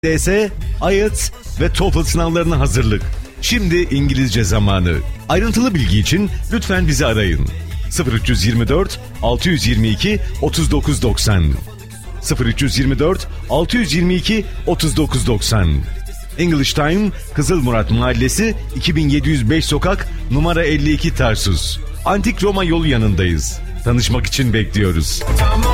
LYS, IELTS ve TOEFL sınavlarına hazırlık. Şimdi İngilizce zamanı. Ayrıntılı bilgi için lütfen bizi arayın. 0324 622 3990 0324 622 3990 English Time, Kızılmurat Mahallesi, 2705 Sokak, numara 52 Tarsus. Antik Roma yolu yanındayız. Tanışmak için bekliyoruz.